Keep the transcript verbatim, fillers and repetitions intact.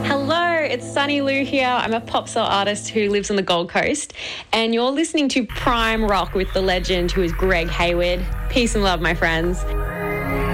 Hello, it's Sunny Lou here. I'm a pop soul artist who lives on the Gold Coast, and you're listening to Prime Rock with the legend who is Greg Hayward. Peace and love, my friends.